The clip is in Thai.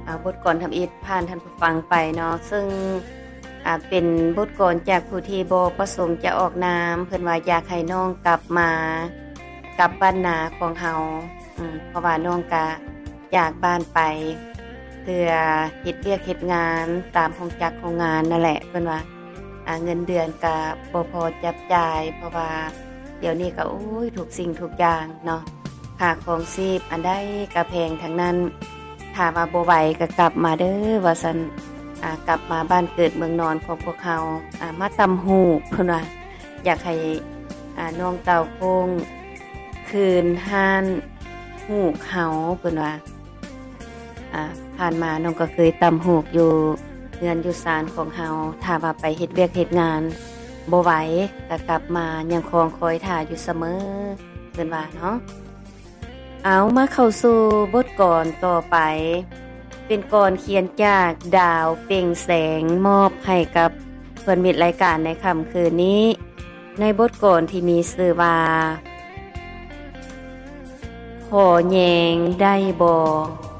บทกลอนทำอิฐผ่านท่านผู้ฟังไปเนาะซึ่งเป็นบทกลอนจากผู้ที่บ่ประสงค์จะออกนามเพิ่นว่าอยากให้น้องกลับมากลับบ้านนาของเฮาเพราะว่าน้องก็อยากบ้านไปเพื่อเฮ็ดเวียกเฮ็ดงานตามของจักของงานนั่นแหละเพิ่นว่าเงินเดือนก็บ่พอจับจ่ายเพราะว่าเดี๋ยวนี้ก็โอ้ยทุกสิ่งทุกอย่างเนาะค่าของชีพอันใดก็แพงทั้งนั้นถ้าว่าบ่ไหวก็กลับมาเด้อว่าซั่นกลับมาบ้านเกิดเมืองนอนของพวกเขามาตำหูกเพิ่นว่าอยากให้น้องเต่าโคงคืนห้านหูกเฮาเพิ่นว่าผ่านมาน้องก็เคยตำหูกอยู่เรือนอยู่ศาลของเฮาถ้าว่าไปเฮ็ดเวียกเฮ็ดงานบ่ไหวก็กลับมายังคองคอยท่าอยู่เสมอเพิ่นว่าเนาะเอามาเข้าสู่บทกลอนต่อไปเป็นกลอนเขียนจากดาวเปล่งแสงมอบให้กับเพื่อนมิตรรายการในค่ำคืนนี้ในบทกลอนที่มีชื่อว่าขอแยงได้บ่